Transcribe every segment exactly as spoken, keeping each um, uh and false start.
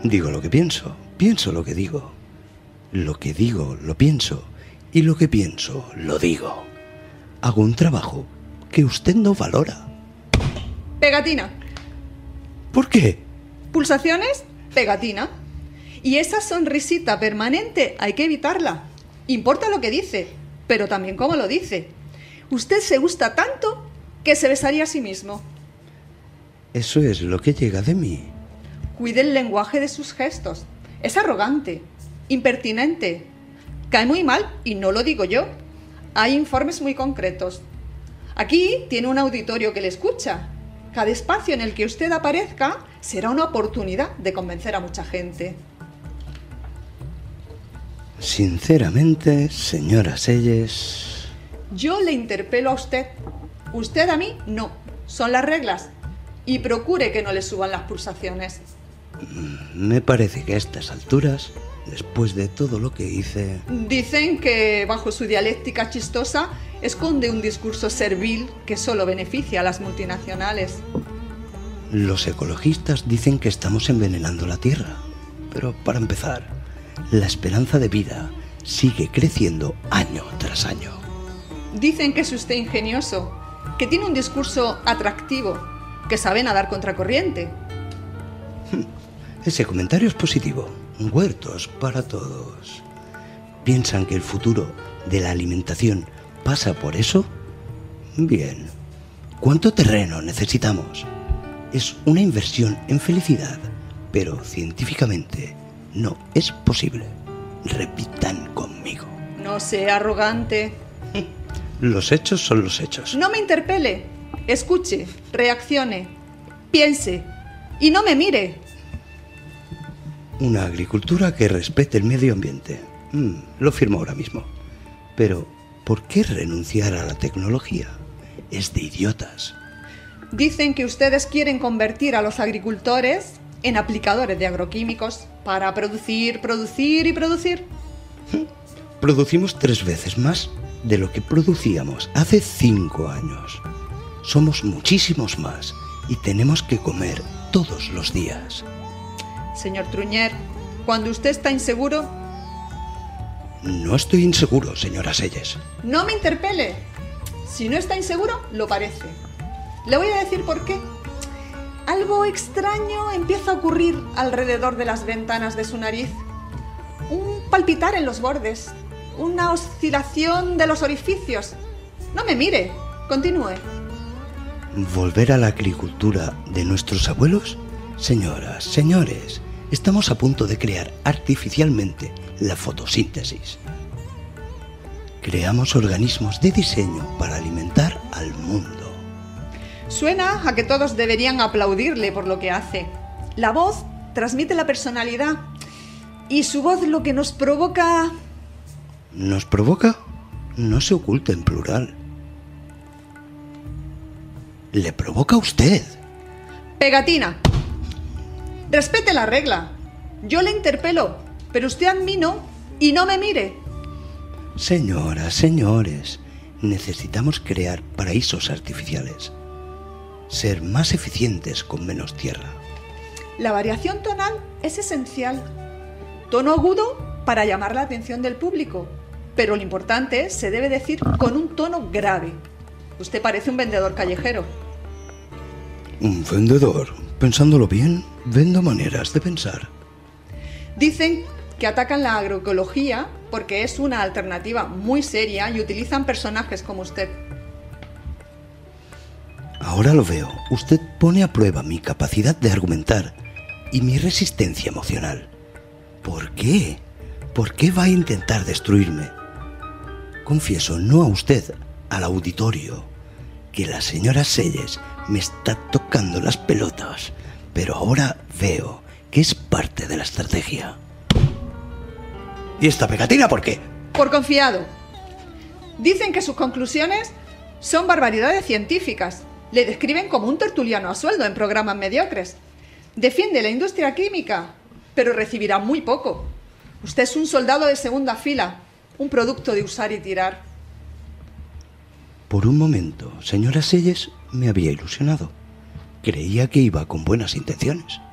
Digo lo que pienso, pienso lo que digo. Lo que digo, lo pienso, y lo que pienso, lo digo. Hago un trabajo que usted no valora. Pegatina. ¿Por qué? Pulsaciones, pegatina. Y esa sonrisita permanente hay que evitarla. Importa lo que dice, pero también cómo lo dice. Usted se gusta tanto que se besaría a sí mismo. Eso es lo que llega de mí. Cuide el lenguaje de sus gestos. Es arrogante, impertinente. Cae muy mal y no lo digo yo. Hay informes muy concretos. Aquí tiene un auditorio que le escucha. Cada espacio en el que usted aparezca será una oportunidad de convencer a mucha gente. Sinceramente, señora Selles... Yo le interpelo a usted. Usted a mí no. Son las reglas. Y procure que no le suban las pulsaciones. Me parece que a estas alturas, después de todo lo que hice... Dicen que bajo su dialéctica chistosa esconde un discurso servil que solo beneficia a las multinacionales. Los ecologistas dicen que estamos envenenando la tierra. Pero para empezar, la esperanza de vida sigue creciendo año tras año. Dicen que es usted ingenioso, que tiene un discurso atractivo, que sabe nadar contracorriente. Ese comentario es positivo. Huertos para todos. ¿Piensan que el futuro de la alimentación pasa por eso? Bien. ¿Cuánto terreno necesitamos? Es una inversión en felicidad, pero científicamente no es posible. Repitan conmigo. No sea arrogante. Los hechos son los hechos. No me interpele. Escuche, reaccione, piense y no me mire. Una agricultura que respete el medio ambiente. Mm, lo firmo ahora mismo. Pero, ¿por qué renunciar a la tecnología? Es de idiotas. Dicen que ustedes quieren convertir a los agricultores en aplicadores de agroquímicos para producir, producir y producir. Producimos tres veces más de lo que producíamos hace cinco años. Somos muchísimos más y tenemos que comer todos los días. Señor Truñer, cuando usted está inseguro... No estoy inseguro, señora Selles. No me interpele. Si no está inseguro, lo parece. Le voy a decir por qué. Algo extraño empieza a ocurrir alrededor de las ventanas de su nariz. Un palpitar en los bordes, una oscilación de los orificios. No me mire, continúe. ¿Volver a la agricultura de nuestros abuelos? Señoras, señores, estamos a punto de crear artificialmente la fotosíntesis. Creamos organismos de diseño para alimentar al mundo. Suena a que todos deberían aplaudirle por lo que hace. La voz transmite la personalidad y su voz lo que nos provoca... ¿Nos provoca? No se oculta en plural. Le provoca a usted. Pegatina. Respete la regla. Yo le interpelo, pero usted a mí no, y no me mire. Señoras, señores, necesitamos crear paraísos artificiales. Ser más eficientes con menos tierra. La variación tonal es esencial. Tono agudo para llamar la atención del público, pero lo importante se debe decir con un tono grave. Usted parece un vendedor callejero. Un vendedor. Pensándolo bien, vendo maneras de pensar. Dicen que atacan la agroecología porque es una alternativa muy seria y utilizan personajes como usted. Ahora lo veo. Usted pone a prueba mi capacidad de argumentar y mi resistencia emocional. ¿Por qué? ¿Por qué va a intentar destruirme? Confieso, no a usted, al auditorio, que la señora Selles me está tocando las pelotas, pero ahora veo que es parte de la estrategia. ¿Y esta pegatina por qué? Por confiado. Dicen que sus conclusiones son barbaridades científicas. Le describen como un tertuliano a sueldo en programas mediocres. Defiende la industria química, pero recibirá muy poco. Usted es un soldado de segunda fila, un producto de usar y tirar. Por un momento, señora Selles, me había ilusionado. Creía que iba con buenas intenciones.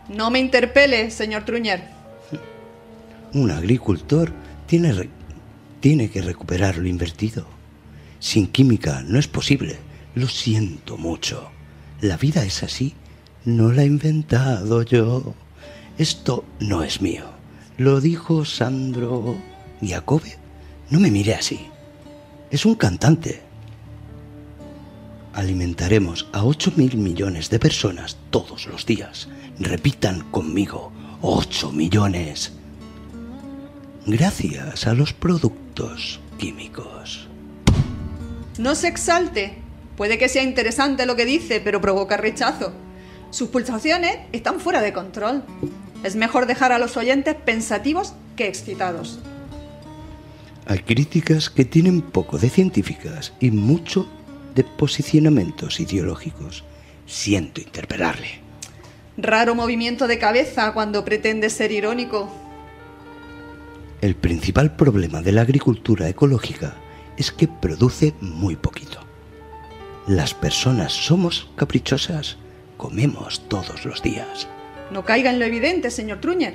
No me interpele, señor Truñer. Un agricultor tiene, re- tiene que recuperar lo invertido. Sin química no es posible. Lo siento mucho. La vida es así. No la he inventado yo. Esto no es mío. Lo dijo Sandro Giacobbe. No me mire así. Es un cantante. Alimentaremos a ocho mil millones de personas todos los días. Repitan conmigo, ocho millones. Gracias a los productos químicos. No se exalte. Puede que sea interesante lo que dice, pero provoca rechazo. Sus pulsaciones están fuera de control. Es mejor dejar a los oyentes pensativos que excitados. Hay críticas que tienen poco de científicas y mucho de posicionamientos ideológicos. Siento interpelarle. Raro movimiento de cabeza cuando pretende ser irónico. El principal problema de la agricultura ecológica es que produce muy poquito. Las personas somos caprichosas, comemos todos los días. No caiga en lo evidente, señor Truñer.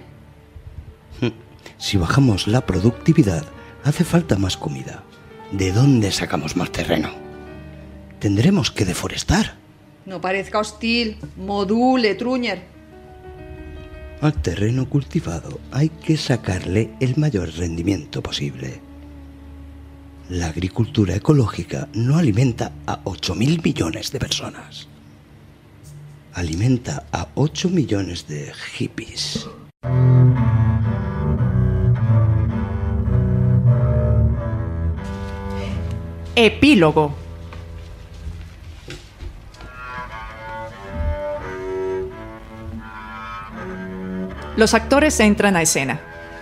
Si bajamos la productividad, hace falta más comida. ¿De dónde sacamos más terreno? Tendremos que deforestar. No parezca hostil. Module, Truñer. Al terreno cultivado hay que sacarle el mayor rendimiento posible. La agricultura ecológica no alimenta a ocho mil millones de personas. Alimenta a ocho millones de hippies. Epílogo. Los actores entran a escena.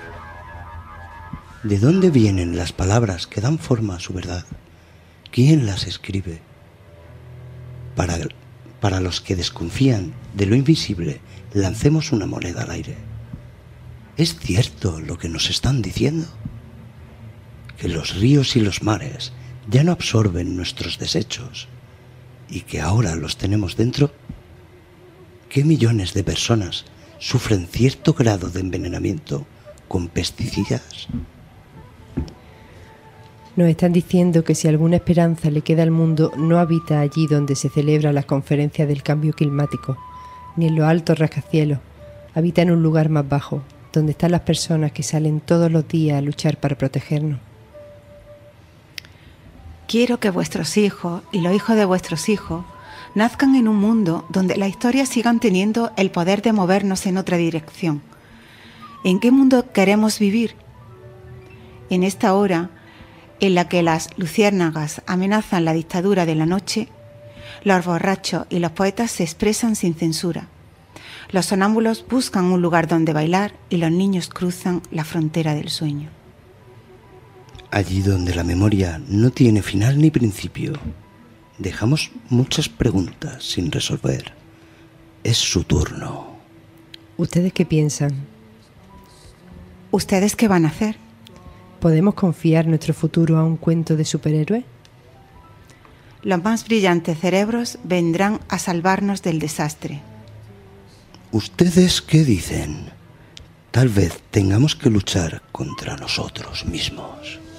¿De dónde vienen las palabras que dan forma a su verdad? ¿Quién las escribe? Para, para los que desconfían de lo invisible, lancemos una moneda al aire. ¿Es cierto lo que nos están diciendo? Que los ríos y los mares ya no absorben nuestros desechos y que ahora los tenemos dentro. ¿Qué millones de personas sufren cierto grado de envenenamiento con pesticidas? Nos están diciendo que si alguna esperanza le queda al mundo, no habita allí donde se celebran las conferencias del cambio climático, ni en los altos rascacielos. Habita en un lugar más bajo, donde están las personas que salen todos los días a luchar para protegernos. Quiero que vuestros hijos y los hijos de vuestros hijos nazcan en un mundo donde las historias sigan teniendo el poder de movernos en otra dirección. ¿En qué mundo queremos vivir? En esta hora en la que las luciérnagas amenazan la dictadura de la noche, los borrachos y los poetas se expresan sin censura. Los sonámbulos buscan un lugar donde bailar y los niños cruzan la frontera del sueño. Allí donde la memoria no tiene final ni principio, dejamos muchas preguntas sin resolver. Es su turno. ¿Ustedes qué piensan? ¿Ustedes qué van a hacer? ¿Podemos confiar nuestro futuro a un cuento de superhéroe? Los más brillantes cerebros vendrán a salvarnos del desastre. ¿Ustedes qué dicen? Tal vez tengamos que luchar contra nosotros mismos.